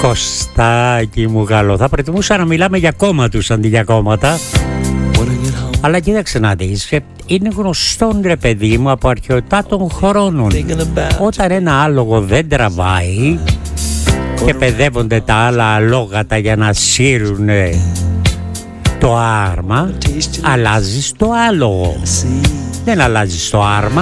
Κωστάκι μου καλό, θα προτιμούσα να μιλάμε για κόμματους αντί για κόμματα. Αλλά κοίταξε να δεις, είναι γνωστόν ρε παιδί μου από αρχαιοτά των χρόνων, όταν ένα άλογο δεν τραβάει και παιδεύονται τα άλλα αλόγατα για να σύρουν το άρμα, αλλάζεις το άλογο. Δεν αλλάζεις το άρμα,